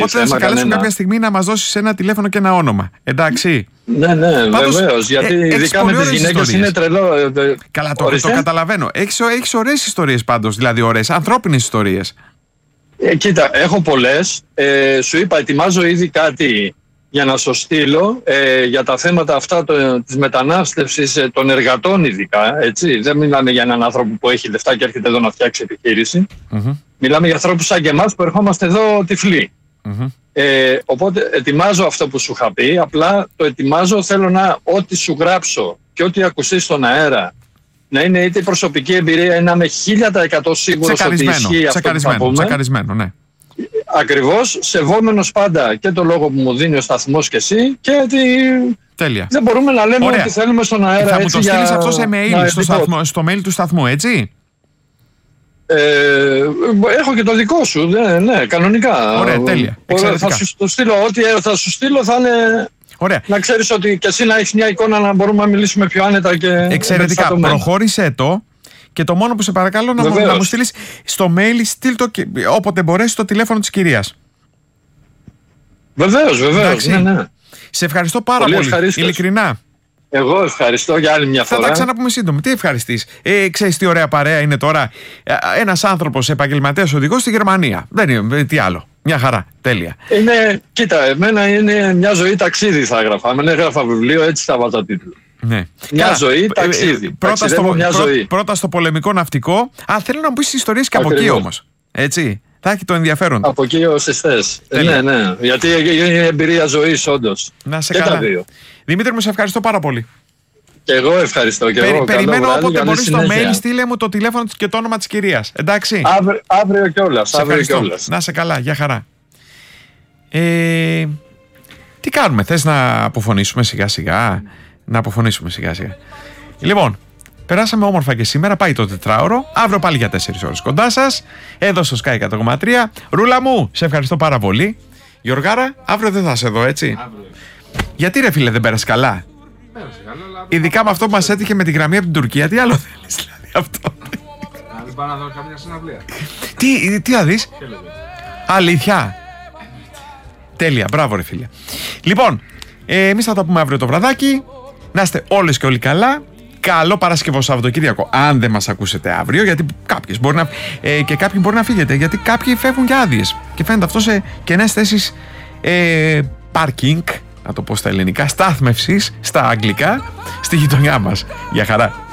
Οπότε θα σε καλέσουμε κάποια στιγμή να μας δώσεις ένα τηλέφωνο και ένα όνομα. Εντάξει. Ναι, βεβαίως. Γιατί ειδικά με τις γυναίκες είναι τρελό. Καλά, το καταλαβαίνω. Έχεις ωραίες ιστορίες πάντως, δηλαδή ωραίες ανθρώπινες ιστορίες. Κοίτα, έχω πολλές. Σου είπα, ετοιμάζω ήδη κάτι για να σου στείλω για τα θέματα αυτά της μετανάστευσης των εργατών ειδικά. Έτσι. Δεν μιλάμε για έναν άνθρωπο που έχει λεφτά και έρχεται εδώ να φτιάξει επιχείρηση. Μιλάμε για ανθρώπους σαν και εμάς που ερχόμαστε εδώ τυφλοί. Οπότε ετοιμάζω αυτό που σου είχα πει, απλά το ετοιμάζω, θέλω να ό,τι σου γράψω και ό,τι ακουστεί στον αέρα να είναι είτε προσωπική εμπειρία ή να είμαι 1000% σίγουρος ότι ισχύει αυτό που θα πούμε. Ξεκαρισμένο, ναι. Ακριβώς, σεβόμενος πάντα και το λόγο που μου δίνει ο σταθμός και εσύ και ότι τέλεια. Δεν μπορούμε να λέμε ό,τι θέλουμε στον αέρα. Θα μου το στείλεις αυτό σε mail, στο mail του σταθμού, έτσι? Έχω και το δικό σου, ναι, κανονικά. Ωραία, τέλεια. Θα σου το στείλω, ό,τι θα σου στείλω θα είναι... Ωραία. Να ξέρεις ότι και εσύ να έχεις μια εικόνα να μπορούμε να μιλήσουμε πιο άνετα και... Εξαιρετικά. Προχώρησέ το. Και το μόνο που σε παρακαλώ να μου στείλεις στο mail, στείλ το όποτε μπορέσει το τηλέφωνο της κυρίας. Βεβαίως, ναι. Σε ευχαριστώ πάρα πολύ. Ειλικρινά. Εγώ ευχαριστώ για άλλη μια φορά. Θα τα ξαναπούμε σύντομα. Τι ευχαριστείς? Ξέρεις τι ωραία παρέα είναι τώρα? Ένας άνθρωπος επαγγελματίας οδηγός στη Γερμανία. Δεν είναι τι άλλο. Μια χαρά. Τέλεια. Κοίτα, εμένα είναι μια ζωή ταξίδι θα έγραφα. Αν έγραφα βιβλίο, έτσι θα βάζα τίτλο. Ναι. Μια ζωή, ταξίδι. Πρώτα στο πολεμικό ναυτικό. Θέλω να μου πεις ιστορίες και από εκεί όμως. Έτσι. Θα έχει το ενδιαφέρον. Από εκεί ως εσθές. Ναι. Γιατί είναι εμπειρία ζωής όντως. Να σε καλά. Δημήτρη μου, σε ευχαριστώ πάρα πολύ. Και εγώ ευχαριστώ. Περιμένω όποτε μπορείς στο mail, στείλε μου το τηλέφωνο και το όνομα της κυρίας. Εντάξει. Αύριο κιόλας. Να σε καλά. Γεια χαρά. Τι κάνουμε? Θες να αποφωνήσουμε σιγά σιγά? Να αποφωνήσουμε σιγά σιγά. Λοιπόν, περάσαμε όμορφα και σήμερα. Πάει το τετράωρο. Αύριο πάλι για 4 ώρες κοντά σας. Εδώ στο Sky 100,3. Ρούλα μου, σε ευχαριστώ πάρα πολύ. Γιωργάρα, αύριο δεν θα σε δω, έτσι? Αύριο. Γιατί ρε φίλε, δεν πέρασε καλά? Πέρασε καλά, αλλά... Ειδικά με αυτό που μας έτυχε με τη γραμμή από την Τουρκία. Τι άλλο θέλεις δηλαδή αυτό? Δεν πάω να δω καμία συναυλία. Τι θα δεις? Αλήθεια? Τέλεια, μπράβο ρε φίλε. Λοιπόν, εμείς θα τα πούμε αύριο το βραδάκι. Να είστε όλες και όλοι καλά. Καλό Παρασκευό Σαββατοκύριακο, αν δεν μας ακούσετε αύριο, γιατί κάποιοι μπορεί να φύγετε, γιατί κάποιοι φεύγουν για άδειες. Και φαίνεται αυτό σε κενές θέσεις parking, να το πω στα ελληνικά, στάθμευσης στα αγγλικά, στη γειτονιά μας. Γεια χαρά.